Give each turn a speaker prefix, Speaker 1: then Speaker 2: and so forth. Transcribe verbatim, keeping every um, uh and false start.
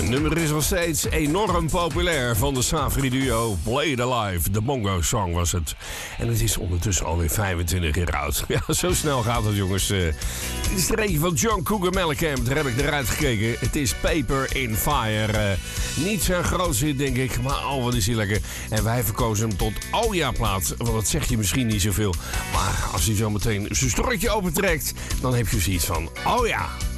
Speaker 1: nummer is nog steeds enorm populair van de Safri duo Play It Alive. De Bongo Song was het. En het is ondertussen alweer vijfentwintig jaar oud. Ja, zo snel gaat het, jongens. Uh, dit is er eentje van John Cougar Mellencamp. Daar heb ik naar uitgekeken. Het is Paper in Fire. Uh, niet zijn grootste hit, denk ik. Maar al wat is hij lekker. En wij verkozen hem tot oh ja plaat. Want dat zegt je misschien niet zoveel. Maar als hij zo meteen zijn stortje opentrekt, dan heb je zoiets van oh ja.